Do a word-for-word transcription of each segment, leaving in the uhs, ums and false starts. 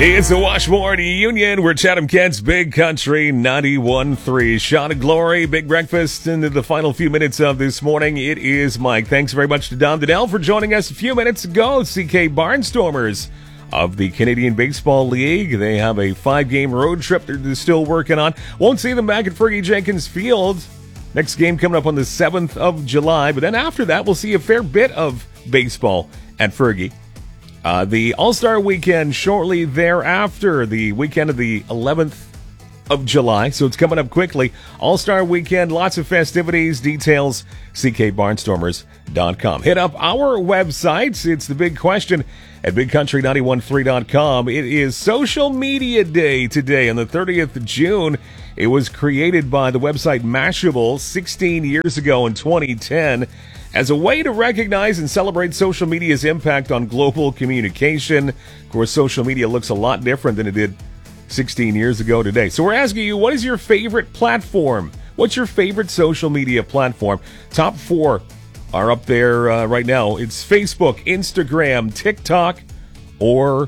It's the Washboard Union. We're Chatham Kent's Big Country ninety-one point three. Shot of Glory, Big Breakfast into the final few minutes of this morning. It is Mike. Thanks very much to Dom Donnell for joining us a few minutes ago. C K Barnstormers of the Canadian Baseball League. They have a five-game road trip they're still working on. Won't see them back at Fergie Jenkins Field. Next game coming up on the seventh of July. But then after that, we'll see a fair bit of baseball at Fergie. Uh, the All-Star Weekend shortly thereafter, the weekend of the eleventh of July, so it's coming up quickly. All-Star Weekend, lots of festivities, details, c k barnstormers dot com. Hit up our websites. It's the big question at big country nine one three dot com. It is Social Media Day today on the thirtieth of June. It was created by the website Mashable sixteen years ago in twenty ten. As a way to recognize and celebrate social media's impact on global communication. Of course, social media looks a lot different than it did sixteen years ago today. So we're asking you, what is your favorite platform? What's your favorite social media platform? Top four are up there uh, right now. It's Facebook, Instagram, TikTok, or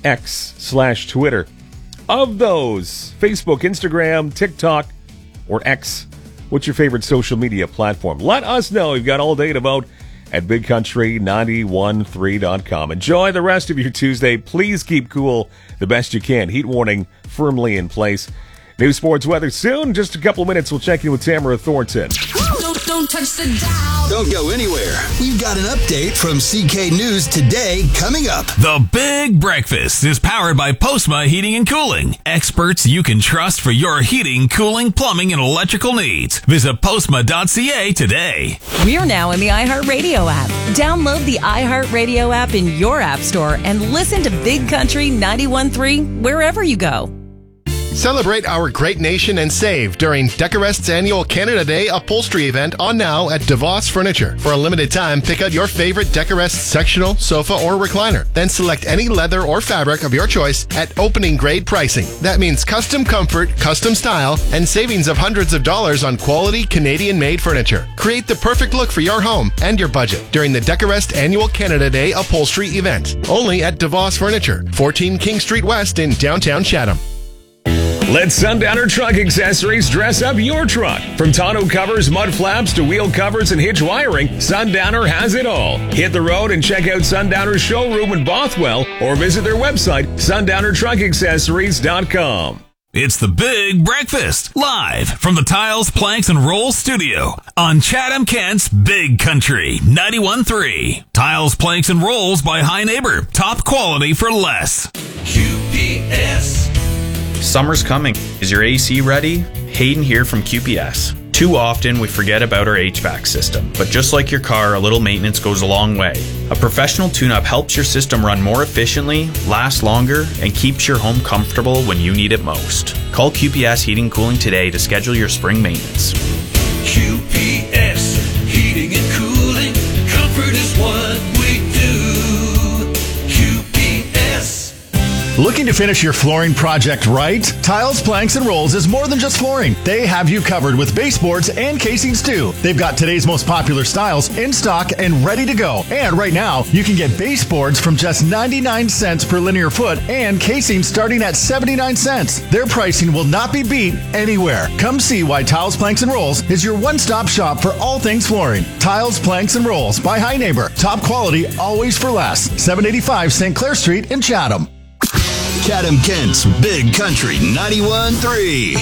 X slash Twitter. Of those, Facebook, Instagram, TikTok, or X, what's your favorite social media platform? Let us know. You've got all day to vote at big country nine one three dot com. Enjoy the rest of your Tuesday. Please keep cool the best you can. Heat warning firmly in place. New sports weather soon. Just a couple of minutes, we'll check in with Tamara Thornton. Don't, don't touch the dial. Don't go anywhere. We've got an update from C K News today coming up. The Big Breakfast is powered by Postma Heating and Cooling. Experts you can trust for your heating, cooling, plumbing, and electrical needs. Visit postma dot c a today. We're now in the iHeartRadio app. Download the iHeartRadio app in your app store and listen to Big Country ninety-one point three wherever you go. Celebrate our great nation and save during Decorest's annual Canada Day upholstery event on now at DeVos Furniture. For a limited time, pick out your favorite Decorest sectional, sofa, or recliner. Then select any leather or fabric of your choice at opening grade pricing. That means custom comfort, custom style, and savings of hundreds of dollars on quality Canadian-made furniture. Create the perfect look for your home and your budget during the Decorest annual Canada Day upholstery event. Only at DeVos Furniture, fourteen King Street West in downtown Chatham. Let Sundowner Truck Accessories dress up your truck. From tonneau covers, mud flaps, to wheel covers and hitch wiring, Sundowner has it all. Hit the road and check out Sundowner's showroom in Bothwell or visit their website, sundowner truck accessories dot com. It's the Big Breakfast, live from the Tiles, Planks, and Rolls studio on Chatham Kent's Big Country ninety-one point three. Tiles, Planks, and Rolls by High Neighbor. Top quality for less. Q P S. Summer's coming. Is your A C ready? Hayden here from Q P S. Too often we forget about our H V A C system, but just like your car, a little maintenance goes a long way. A professional tune-up helps your system run more efficiently, last longer, and keeps your home comfortable when you need it most. Call Q P S Heating and Cooling today to schedule your spring maintenance. Q P S, heating and cooling, comfort is what we do. Q P S. Looking to finish your flooring project right? Tiles, Planks, and Rolls is more than just flooring. They have you covered with baseboards and casings too. They've got today's most popular styles in stock and ready to go. And right now, you can get baseboards from just ninety-nine cents per linear foot and casings starting at seventy-nine cents. Their pricing will not be beat anywhere. Come see why Tiles, Planks, and Rolls is your one-stop shop for all things flooring. Tiles, Planks, and Rolls by High Neighbor. Top quality, always for less. seven eighty-five Saint Clair Street in Chatham. Chatham Kent's Big Country ninety-one point three.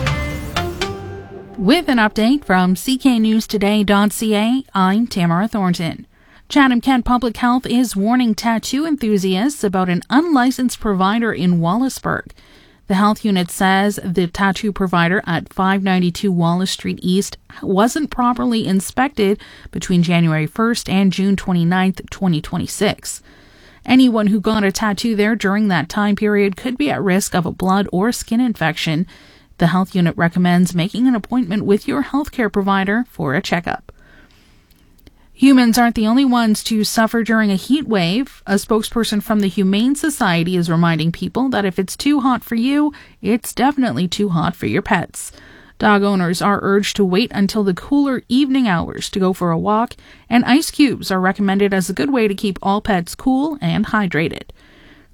With an update from c k news today dot c a, I'm Tamara Thornton. Chatham Kent Public Health is warning tattoo enthusiasts about an unlicensed provider in Wallaceburg. The health unit says the tattoo provider at five ninety-two Wallace Street East wasn't properly inspected between January first and June twenty-ninth, twenty twenty-six. Anyone who got a tattoo there during that time period could be at risk of a blood or skin infection. The health unit recommends making an appointment with your healthcare provider for a checkup. Humans aren't the only ones to suffer during a heat wave. A spokesperson from the Humane Society is reminding people that if it's too hot for you, it's definitely too hot for your pets. Dog owners are urged to wait until the cooler evening hours to go for a walk, and ice cubes are recommended as a good way to keep all pets cool and hydrated.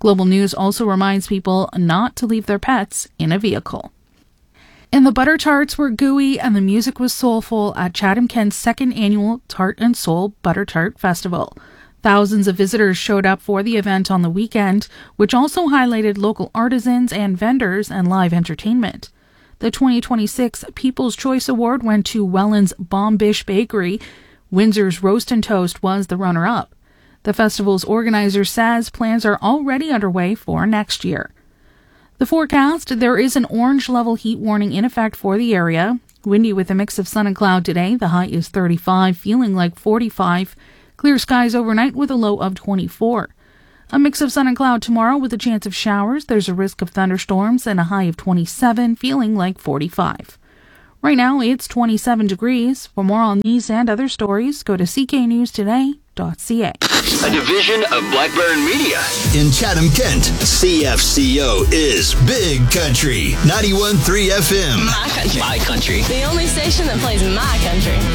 Global News also reminds people not to leave their pets in a vehicle. And the butter tarts were gooey and the music was soulful at Chatham-Kent's second annual Tart and Soul Butter Tart Festival. Thousands of visitors showed up for the event on the weekend, which also highlighted local artisans and vendors and live entertainment. The twenty twenty-six People's Choice Award went to Welland's Bombish Bakery. Windsor's Roast and Toast was the runner-up. The festival's organizer says plans are already underway for next year. The forecast, there is an orange level heat warning in effect for the area. Windy with a mix of sun and cloud today. The high is thirty-five, feeling like forty-five. Clear skies overnight with a low of twenty-four. A mix of sun and cloud tomorrow with a chance of showers. There's a risk of thunderstorms and a high of twenty-seven, feeling like forty-five. Right now, it's twenty-seven degrees. For more on these and other stories, go to c k news today dot c a. A division of Blackburn Media. In Chatham-Kent, C F C O is Big Country, ninety-one point three F M. My country. My country. The only station that plays my country.